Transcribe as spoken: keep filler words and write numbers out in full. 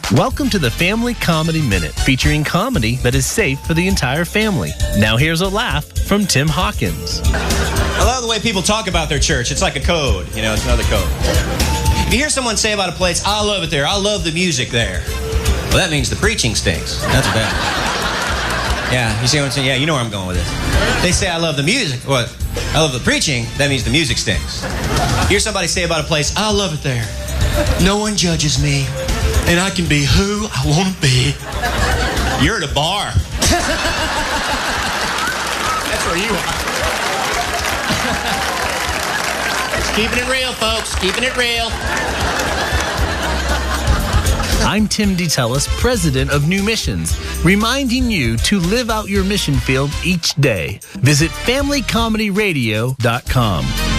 Welcome to the Family Comedy Minute, featuring comedy that is safe for the entire family. Now here's a laugh from Tim Hawkins. I love the way people talk about their church. It's like a code, you know, it's another code. If you hear someone say about a place, I love it there, I love the music there, well, that means the preaching stinks. That's what that means. Yeah, you see what I'm saying? Yeah, you know where I'm going with this. They say I love the music, what? I love the preaching, that means the music stinks. You hear somebody say about a place, I love it there. No one judges me, and I can be who I want to be. You're at a bar. That's where you are. Keeping it real, folks. Keeping it real. I'm Tim DeTellis, president of New Missions, reminding you to live out your mission field each day. Visit family comedy radio dot com.